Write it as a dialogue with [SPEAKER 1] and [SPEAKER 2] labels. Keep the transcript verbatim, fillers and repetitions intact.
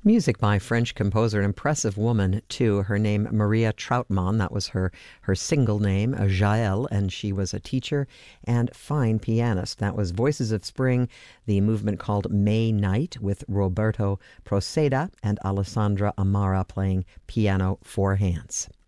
[SPEAKER 1] Music by French composer, an impressive woman, too. Her name, Maria Trautmann. That was her, her single name, Jaël, and she was a teacher and fine pianist. That was Voices of Spring, the movement called May Night, with Roberto Proceda and Alessandra Amara playing piano four hands.